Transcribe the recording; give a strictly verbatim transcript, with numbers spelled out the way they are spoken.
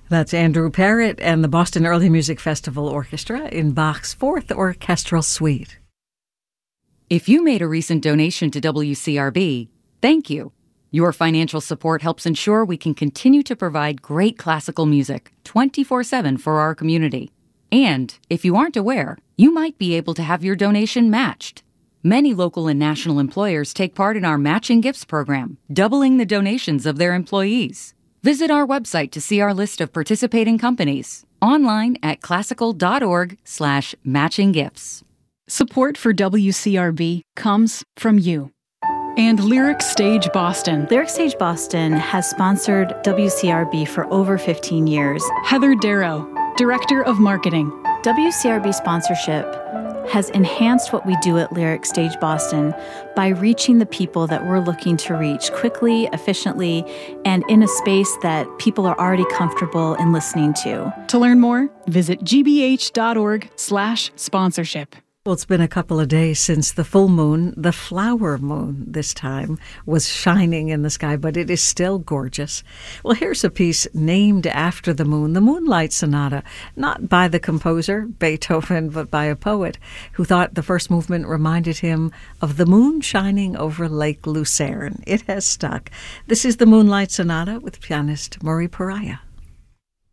That's Andrew Parrott and the Boston Early Music Festival Orchestra in Bach's Fourth Orchestral Suite. If you made a recent donation to W C R B, thank you. Your financial support helps ensure we can continue to provide great classical music twenty-four seven for our community. And if you aren't aware, you might be able to have your donation matched. Many local and national employers take part in our Matching Gifts program, doubling the donations of their employees. Visit our website to see our list of participating companies, online at classical.org slash matching gifts. Support for W C R B comes from you. And Lyric Stage Boston. Lyric Stage Boston has sponsored W C R B for over fifteen years. Heather Darrow, Director of Marketing. W C R B sponsorship has enhanced what we do at Lyric Stage Boston by reaching the people that we're looking to reach quickly, efficiently, and in a space that people are already comfortable in listening to. To learn more, visit gbh.org slash sponsorship. Well, it's been a couple of days since the full moon, the flower moon this time, was shining in the sky, but it is still gorgeous. Well, here's a piece named after the moon, the Moonlight Sonata, not by the composer, Beethoven, but by a poet who thought the first movement reminded him of the moon shining over Lake Lucerne. It has stuck. This is the Moonlight Sonata with pianist Murray Pariah.